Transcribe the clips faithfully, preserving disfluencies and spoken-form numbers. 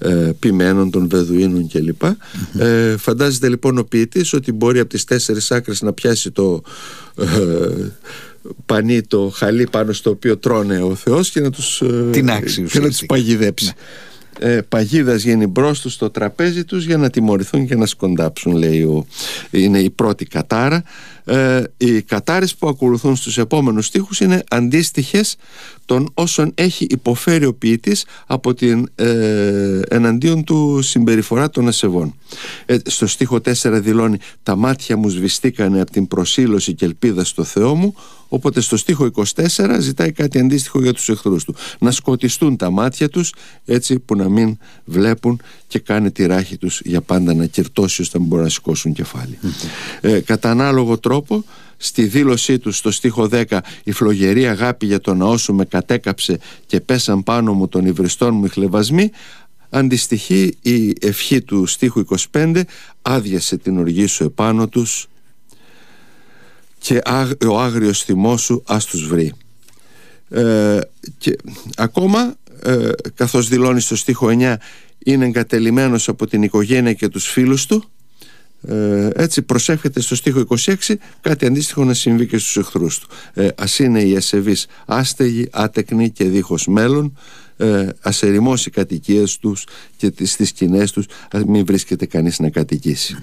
ε, ποιμένων, των Βεδουίνων κλπ. Mm-hmm. Ε, φαντάζεται λοιπόν ο ποιητής ότι μπορεί από τις τέσσερις άκρες να πιάσει το ε, πανί, το χαλί πάνω στο οποίο τρώνε ο Θεός και να τους, την άξιο, και να τους παγιδέψει. Ναι. Ε, παγίδας γίνει μπρος τους στο τραπέζι τους για να τιμωρηθούν και να σκοντάψουν, λέει ο, είναι η πρώτη κατάρα. Ε, οι κατάρες που ακολουθούν στους επόμενους στίχους είναι αντίστοιχες των όσων έχει υποφέρει ο ποιητής από την ε, εναντίον του συμπεριφορά των ασεβών. Ε, στο στίχο τέσσερα δηλώνει «Τα μάτια μου σβηστήκανε από την προσήλωση και ελπίδα στο Θεό μου», οπότε στο στίχο είκοσι τέσσερα ζητάει κάτι αντίστοιχο για τους εχθρούς του, να σκοτιστούν τα μάτια τους έτσι που να μην βλέπουν, και κάνει τη ράχη τους για πάντα να κυρτώσει ώστε να μπορούν να σηκώσουν κεφάλι. Mm-hmm. ε, κατά ανάλογο τρόπο, στη δήλωσή του στο στίχο δέκα, «Η φλογερή αγάπη για τον ναό σου με κατέκαψε και πέσαν πάνω μου των υβριστών μου οι χλευασμοί», αντιστοιχεί η ευχή του στίχου είκοσι πέντε, «Άδειασε την οργή σου επάνω τους και ο άγριος θυμός σου ας τους βρει». Ε, και ακόμα ε, καθώς δηλώνει στο στίχο εννιά, είναι εγκατελειμμένος από την οικογένεια και τους φίλους του, ε, έτσι προσεύχεται στο στίχο είκοσι έξι κάτι αντίστοιχο να συμβεί και στους εχθρούς του. ε, ας είναι οι ασεβείς άστεγοι, άτεκνοι και δίχως μέλλον, ε, ας ερημώσει οι κατοικίες τους και στις σκηνές τους, ας μην βρίσκεται κανείς να κατοικήσει.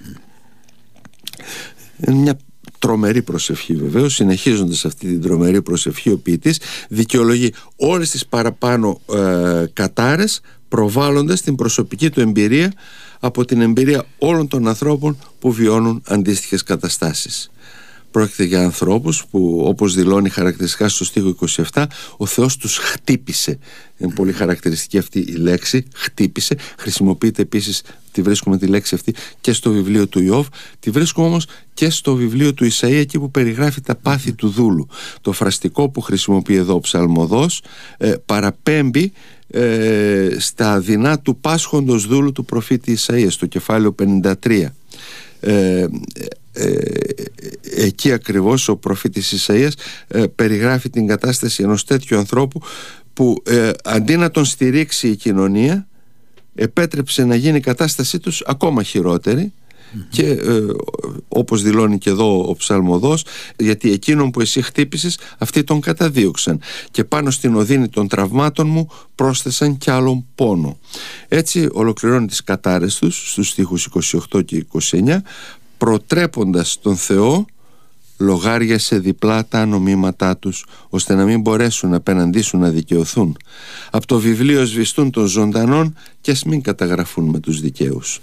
Είναι μια τρομερή προσευχή βεβαίως. Συνεχίζοντας αυτή την τρομερή προσευχή, ο ποιητής δικαιολογεί όλες τις παραπάνω ε, κατάρες, προβάλλοντας την προσωπική του εμπειρία από την εμπειρία όλων των ανθρώπων που βιώνουν αντίστοιχες καταστάσεις. Πρόκειται για ανθρώπους που, όπως δηλώνει χαρακτηριστικά στο στίχο είκοσι επτά, ο Θεός τους χτύπησε. Είναι πολύ χαρακτηριστική αυτή η λέξη, χτύπησε. Χρησιμοποιείται επίσης, τη βρίσκουμε τη λέξη αυτή και στο βιβλίο του Ιώβ, τη βρίσκουμε όμως και στο βιβλίο του Ισαΐα, εκεί που περιγράφει τα πάθη του δούλου. Το φραστικό που χρησιμοποιεί εδώ ο ψαλμοδός ε, παραπέμπει ε, στα δεινά του πάσχοντος δούλου του προφήτη Ισαΐα, στο κεφάλαιο πενήντα τρία. Ε, ε, εκεί ακριβώς ο προφήτης Ισαΐας ε, περιγράφει την κατάσταση ενός τέτοιου ανθρώπου που ε, αντί να τον στηρίξει η κοινωνία, επέτρεψε να γίνει η κατάστασή τους ακόμα χειρότερη. Mm-hmm. Και ε, όπως δηλώνει και εδώ ο ψαλμοδός, γιατί εκείνον που εσύ χτύπησες αυτοί τον καταδίωξαν και πάνω στην οδύνη των τραυμάτων μου πρόσθεσαν κι άλλον πόνο. Έτσι ολοκληρώνει τις κατάρες τους στους στίχους είκοσι οκτώ και είκοσι εννιά, προτρέποντας τον Θεό λογάριασε διπλά τα νομήματά τους, ώστε να μην μπορέσουν απέναντί να δικαιωθούν. Από το βιβλίο σβηστούν των ζωντανών και ας μην καταγραφούν με τους δικαίους.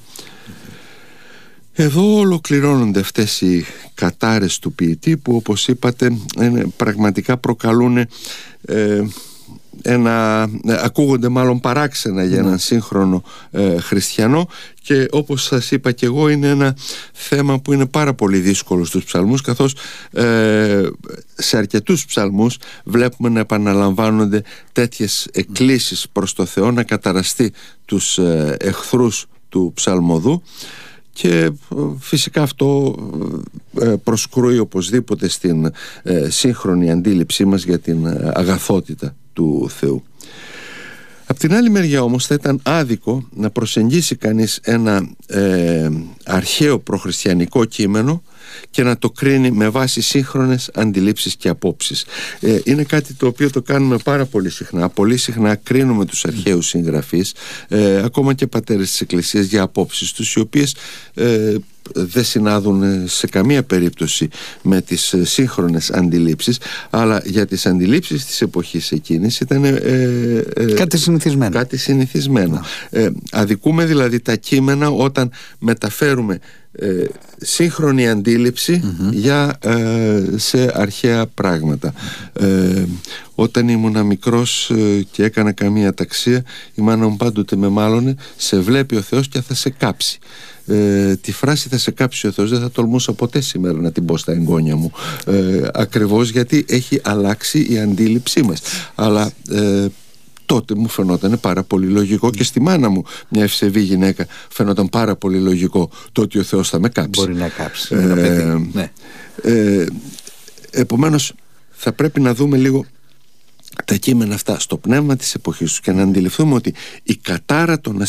Εδώ ολοκληρώνονται αυτές οι κατάρες του ποιητή που, όπως είπατε, είναι, πραγματικά προκαλούν ε, ένα, ακούγονται μάλλον παράξενα για έναν σύγχρονο ε, χριστιανό, και όπως σας είπα και εγώ, είναι ένα θέμα που είναι πάρα πολύ δύσκολο στους ψαλμούς, καθώς ε, σε αρκετούς ψαλμούς βλέπουμε να επαναλαμβάνονται τέτοιες εκκλήσεις προς το Θεό να καταραστεί τους ε, εχθρούς του ψαλμοδού. Και φυσικά αυτό προσκρούει οπωσδήποτε στην σύγχρονη αντίληψή μας για την αγαθότητα του Θεού. Απ' την άλλη μεριά όμως θα ήταν άδικο να προσεγγίσει κανείς ένα ε, αρχαίο προχριστιανικό κείμενο και να το κρίνει με βάση σύγχρονες αντιλήψεις και απόψεις. Ε, είναι κάτι το οποίο το κάνουμε πάρα πολύ συχνά. Πολύ συχνά κρίνουμε τους αρχαίους συγγραφείς, ε, ακόμα και πατέρες της Εκκλησίας, για απόψεις τους, οι οποίες ε, δεν συνάδουν σε καμία περίπτωση με τις σύγχρονες αντιλήψεις, αλλά για τις αντιλήψεις της εποχής εκείνης ήταν ε, ε, κάτι συνηθισμένο. Κάτι συνηθισμένο. Ε, αδικούμε δηλαδή τα κείμενα όταν μεταφέρουμε ε, σύγχρονη αντίληψη mm-hmm. για, ε, σε αρχαία πράγματα. Ε, όταν ήμουν μικρός ε, και έκανα καμία ταξία, η μάνα μου πάντοτε με μάλωνε, σε βλέπει ο Θεός και θα σε κάψει. Ε, τη φράση «θα σε κάψει ο Θεός» δεν θα τολμούσα ποτέ σήμερα να την πω στα εγγόνια μου, ε, ακριβώς γιατί έχει αλλάξει η αντίληψή μας. Αλλά ε, τότε μου φαινόταν πάρα πολύ λογικό, και στη μάνα μου, μια ευσεβή γυναίκα, φαινόταν πάρα πολύ λογικό το ότι ο Θεός θα με κάψει. Μπορεί να κάψει ε, ένα παιδί. Ναι. ε, Επομένως θα πρέπει να δούμε λίγο τα κείμενα αυτά στο πνεύμα της εποχής τους και να αντιληφθούμε ότι η κατάρα των